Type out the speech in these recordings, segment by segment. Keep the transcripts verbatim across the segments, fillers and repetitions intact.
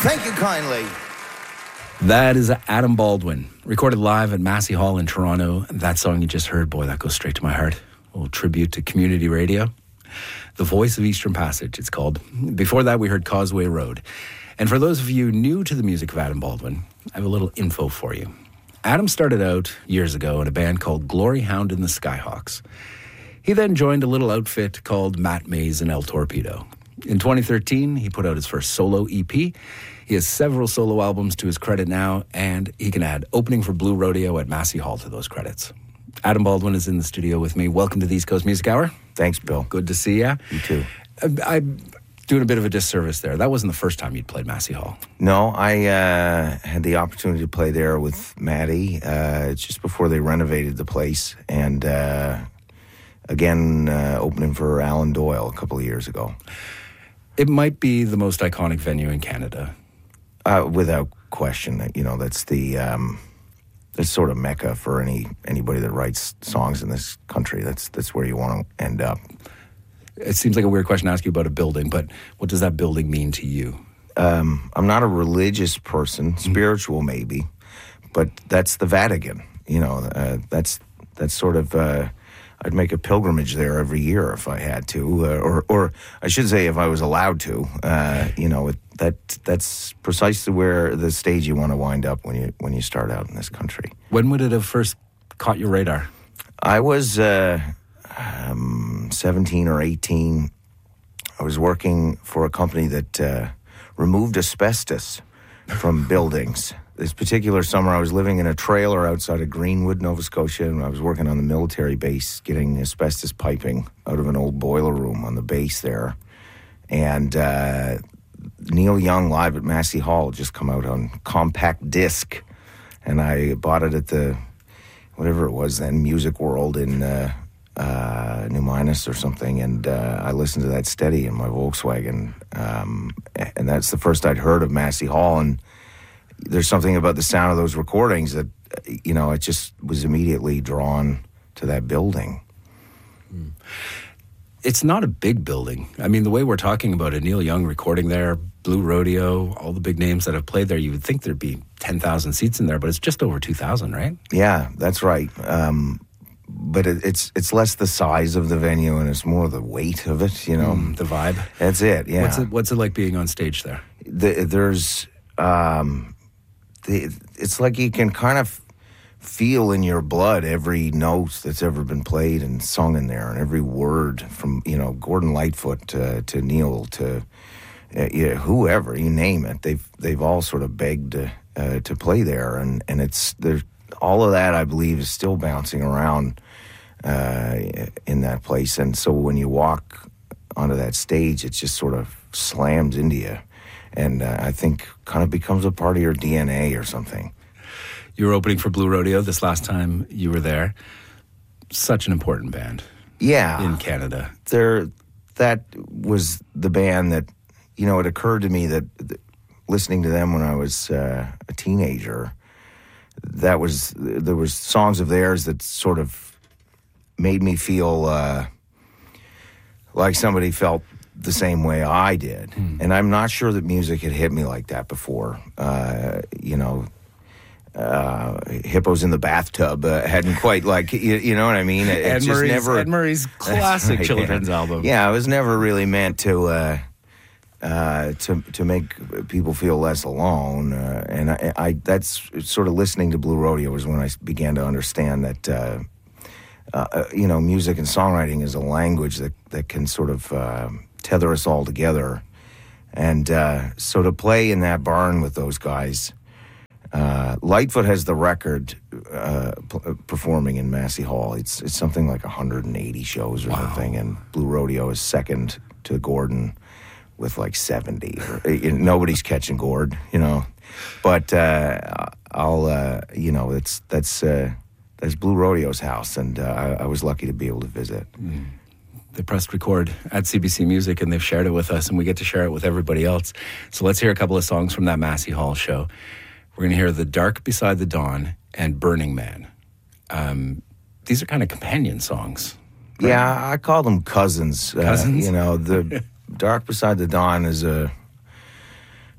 Thank you kindly. That is Adam Baldwin, recorded live at Massey Hall in Toronto. That song you just heard, boy, that goes straight to my heart. A little tribute to community radio. The Voice of Eastern Passage, it's called. Before that, we heard Causeway Road. And for those of you new to the music of Adam Baldwin, I have a little info for you. Adam started out years ago in a band called Glory Hound and the Skyhawks. He then joined a little outfit called Matt Mays and El Torpedo. In twenty thirteen, he put out his first solo E P. He has several solo albums to his credit now, and he can add Opening for Blue Rodeo at Massey Hall to those credits. Adam Baldwin is in the studio with me. Welcome to the East Coast Music Hour. Thanks, Bill. Good to see you. You too. I, I'm doing a bit of a disservice there. That wasn't the first time you'd played Massey Hall. No, I uh, had the opportunity to play there with Maddie uh, just before they renovated the place, and uh, again, uh, opening for Alan Doyle a couple of years ago. It might be the most iconic venue in Canada. Uh, without question, you know, that's the um, that's sort of mecca for any anybody that writes songs in this country. That's that's where you want to end up. It seems like a weird question to ask you about a building, but what does that building mean to you? Um, I'm not a religious person, spiritual maybe, but that's the Vatican. You know, uh, that's that's sort of. Uh, I'd make a pilgrimage there every year if I had to, uh, or, or I should say, if I was allowed to. Uh, you know, it, that that's precisely where the stage you want to wind up when you when you start out in this country. When would it have first caught your radar? I was uh, um, seventeen or eighteen. I was working for a company that uh, removed asbestos from buildings. This particular summer, I was living in a trailer outside of Greenwood, Nova Scotia, and I was working on the military base, getting asbestos piping out of an old boiler room on the base there. And uh, Neil Young live at Massey Hall had just come out on compact disc, and I bought it at the, whatever it was then, Music World in uh, uh, New Minas or something, and uh, I listened to that steady in my Volkswagen, um, and that's the first I'd heard of Massey Hall, and there's something about the sound of those recordings that, you know, it just was immediately drawn to that building. It's not a big building. I mean, the way we're talking about it, Neil Young recording there, Blue Rodeo, all the big names that have played there, you would think there'd be ten thousand seats in there, but it's just over two thousand, right? Yeah, that's right. Um, but it, it's it's less the size of the venue and it's more the weight of it, you know. Mm, the vibe. That's it, yeah. What's it, what's it like being on stage there? The, there's... Um, The, it's like you can kind of feel in your blood every note that's ever been played and sung in there, and every word from, you know, Gordon Lightfoot to, to Neil to uh, yeah, whoever, you name it. They've they've all sort of begged to, uh, to play there, and and it's there. All of that, I believe, is still bouncing around uh, in that place, and so when you walk onto that stage, it just sort of slams into you. And uh, I think kind of becomes a part of your D N A or something. You were opening for Blue Rodeo this last time you were there. Such an important band. Yeah. In Canada. There, that was the band that, you know, it occurred to me that, that listening to them when I was uh, a teenager, that was, there was songs of theirs that sort of made me feel uh, like somebody felt the same way I did. Mm. And I'm not sure that music had hit me like that before. Uh, you know, uh, Hippos in the Bathtub uh, hadn't quite like, you, you know what I mean? It, it Ed, just Murray's, never, Ed Murray's classic right, children's yeah. album. Yeah, it was never really meant to uh, uh, to to make people feel less alone. Uh, and I, I that's sort of listening to Blue Rodeo was when I began to understand that, uh, uh, you know, music and songwriting is a language that, that can sort of... Uh, tether us all together. And uh, so to play in that barn with those guys, uh, Lightfoot has the record uh, p- performing in Massey Hall. It's it's something like one hundred eighty shows or wow. something, and Blue Rodeo is second to Gordon with like seventy. Or, nobody's catching Gord, you know. But uh, I'll, uh, you know, it's that's uh, that's Blue Rodeo's house, and uh, I, I was lucky to be able to visit. Mm. They pressed record at C B C Music, and they've shared it with us, and we get to share it with everybody else. So let's hear a couple of songs from that Massey Hall show. We're going to hear The Dark Beside the Dawn and Burning Man. Um, these are kind of companion songs. Right? Yeah, I call them cousins. Cousins? Uh, you know, The Dark Beside the Dawn is a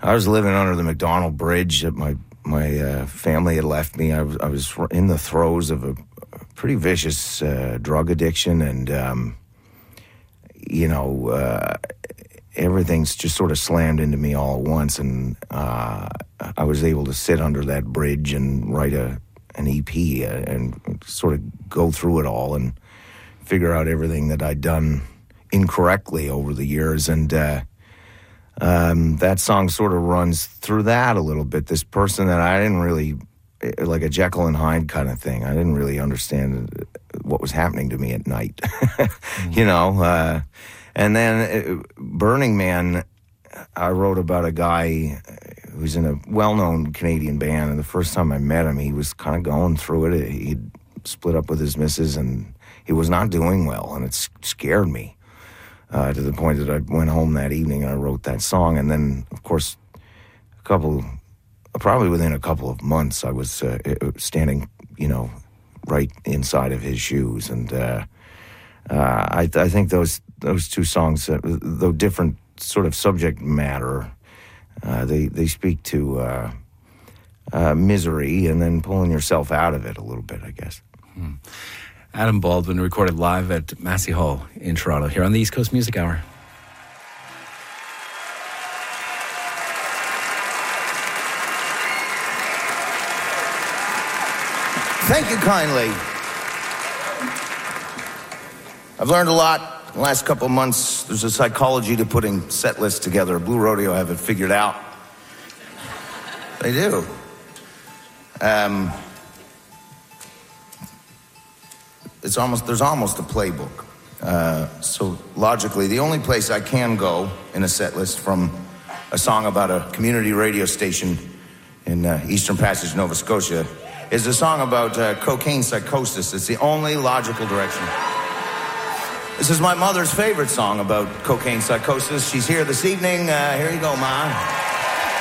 I was living under the McDonald Bridge that my my uh, family had left me. I was I was in the throes of a, a pretty vicious uh, drug addiction, and um, you know, uh, everything's just sort of slammed into me all at once. And uh, I was able to sit under that bridge and write a an E P uh, and sort of go through it all and figure out everything that I'd done incorrectly over the years. And uh, Um, that song sort of runs through that a little bit. This person that I didn't really, like a Jekyll and Hyde kind of thing. I didn't really understand what was happening to me at night, mm-hmm. you know. Uh, and then uh, Burning Man, I wrote about a guy who's in a well-known Canadian band. And the first time I met him, he was kind of going through it. He'd split up with his missus, and he was not doing well, and it scared me. Uh, to the point that I went home that evening and I wrote that song. And then, of course, a couple, probably within a couple of months, I was uh, standing, you know, right inside of his shoes. And uh, uh, I, I think those those two songs, uh, though different sort of subject matter, uh, they, they speak to uh, uh, misery and then pulling yourself out of it a little bit, I guess. Hmm. Adam Baldwin, recorded live at Massey Hall in Toronto, here on the East Coast Music Hour. Thank you kindly. I've learned a lot in the last couple of months. There's a psychology to putting set lists together. Blue Rodeo have it figured out. They do. Um... It's almost, there's almost a playbook. Uh, so logically, the only place I can go in a set list from a song about a community radio station in uh, Eastern Passage, Nova Scotia, is a song about uh, cocaine psychosis. It's the only logical direction. This is my mother's favorite song about cocaine psychosis. She's here this evening. Uh, here you go, Ma.